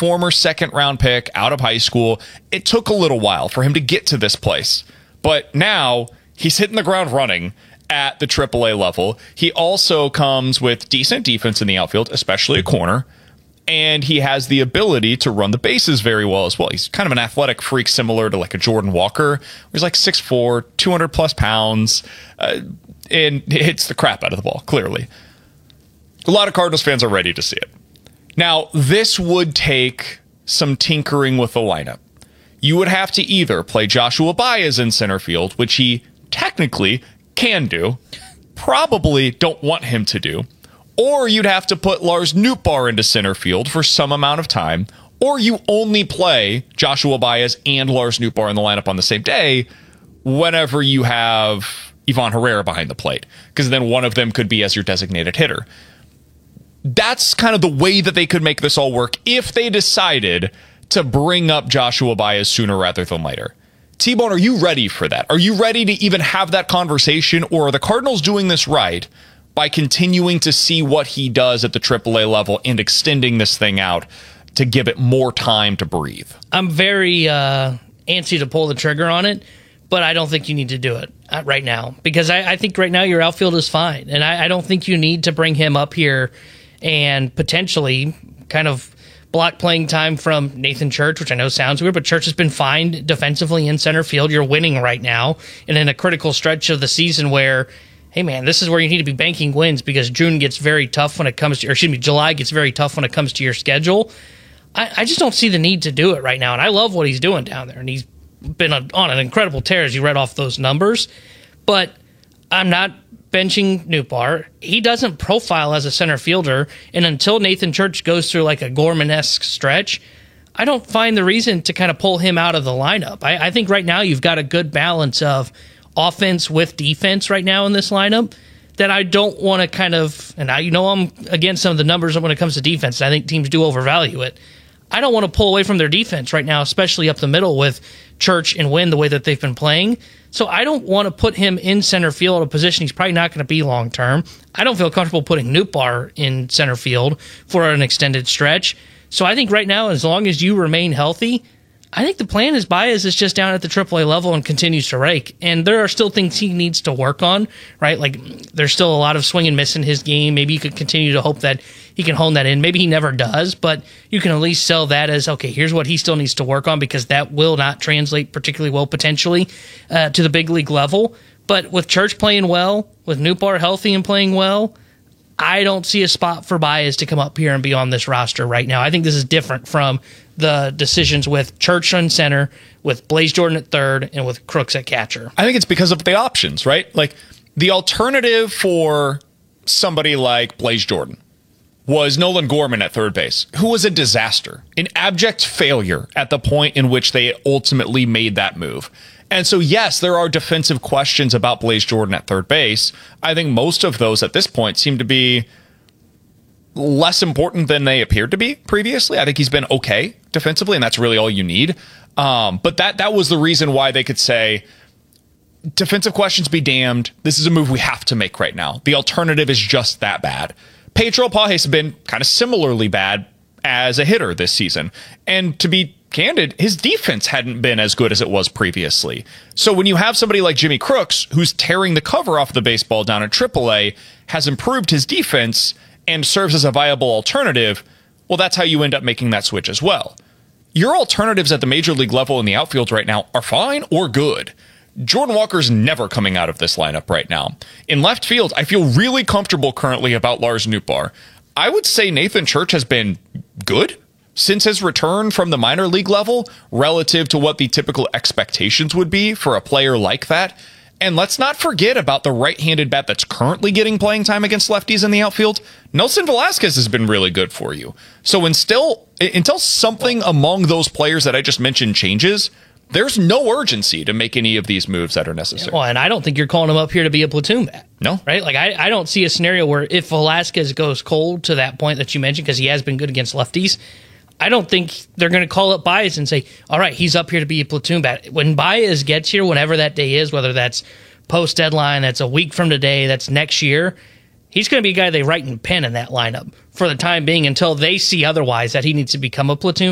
former second-round pick out of high school. It took a little while for him to get to this place. But now he's hitting the ground running at the AAA level. He also comes with decent defense in the outfield, especially a corner. And he has the ability to run the bases very well as well. He's kind of an athletic freak similar to like a Jordan Walker. He's like 6'4", 200 plus pounds, and hits the crap out of the ball, clearly. A lot of Cardinals fans are ready to see it. Now, this would take some tinkering with the lineup. You would have to either play Joshua Baez in center field, which he technically can do, probably don't want him to do, or you'd have to put Lars Nootbaar into center field for some amount of time, or you only play Joshua Baez and Lars Nootbaar in the lineup on the same day whenever you have Ivan Herrera behind the plate, because then one of them could be as your designated hitter. That's kind of the way that they could make this all work if they decided to bring up Joshua Baez sooner rather than later. T-Bone, are you ready for that? Are you ready to even have that conversation, or are the Cardinals doing this right by continuing to see what he does at the AAA level and extending this thing out to give it more time to breathe? I'm very antsy to pull the trigger on it, but I don't think you need to do it right now, because I think right now your outfield is fine, and I don't think you need to bring him up here and potentially kind of block playing time from Nathan Church, which I know sounds weird, but Church has been fine defensively in center field. You're winning right now, and in a critical stretch of the season where, hey man, this is where you need to be banking wins, because June gets very tough when it comes to, or excuse me, July gets very tough when it comes to your schedule. I just don't see the need to do it right now, and I love what he's doing down there, and he's been on an incredible tear as you read off those numbers, but I'm not benching Nootbaar. He doesn't profile as a center fielder, and until Nathan Church goes through like a Gorman-esque stretch, I don't find the reason to kind of pull him out of the lineup. I think right now you've got a good balance of offense with defense right now in this lineup that I don't want to kind of, and I'm against some of the numbers when it comes to defense. I think teams do overvalue it. I don't want to pull away from their defense right now, especially up the middle with Church and Wynn the way that they've been playing. So I don't want to put him in center field, a position he's probably not going to be long term. I don't feel comfortable putting Nootbaar in center field for an extended stretch. So I think right now, as long as you remain healthy, I think the plan is Baez is just down at the AAA level and continues to rake. And there are still things he needs to work on, right? Like there's still a lot of swing and miss in his game. Maybe you could continue to hope that he can hone that in. Maybe he never does, but you can at least sell that as, okay, here's what he still needs to work on, because that will not translate particularly well potentially to the big league level. But with Church playing well, with Nootbaar healthy and playing well, I don't see a spot for Baez to come up here and be on this roster right now. I think this is different from the decisions with Church on center, with Blaze Jordan at third, and with Crooks at catcher. I think it's because of the options, right? Like the alternative for somebody like Blaze Jordan was Nolan Gorman at third base, who was a disaster, an abject failure at the point in which they ultimately made that move. And so, yes, there are defensive questions about Blaze Jordan at third base. I think most of those at this point seem to be less important than they appeared to be previously. I think he's been okay defensively, and that's really all you need. But that was the reason why they could say, defensive questions be damned. This is a move we have to make right now. The alternative is just that bad. Pedro Pages has been kind of similarly bad as a hitter this season. And to be candid, his defense hadn't been as good as it was previously. So when you have somebody like Jimmy Crooks, who's tearing the cover off the baseball down at AAA, has improved his defense and serves as a viable alternative, well, that's how you end up making that switch as well. Your alternatives at the major league level in the outfield right now are fine or good. Jordan Walker's never coming out of this lineup right now. In left field, I feel really comfortable currently about Lars Nootbaar. I would say Nathan Church has been good since his return from the minor league level relative to what the typical expectations would be for a player like that. And let's not forget about the right-handed bat that's currently getting playing time against lefties in the outfield. Nelson Velasquez has been really good for you. So until something among those players that I just mentioned changes, there's no urgency to make any of these moves that are necessary. Well, and I don't think you're calling him up here to be a platoon bat. No. Right? Like, I don't see a scenario where if Velasquez goes cold to that point that you mentioned, because he has been good against lefties, I don't think they're going to call up Baez and say, all right, he's up here to be a platoon bat. When Baez gets here, whenever that day is, whether that's post-deadline, that's a week from today, that's next year, he's going to be a guy they write in pen in that lineup for the time being until they see otherwise that he needs to become a platoon